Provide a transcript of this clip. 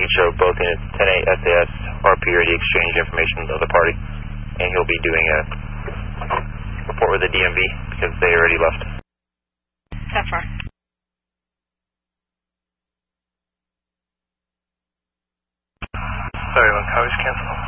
can show both units 10-8 SAS, RP ready, exchange information with the other party, and he'll be doing a report with the DMV because they already left. Sapphire. Sorry, when covers cancel.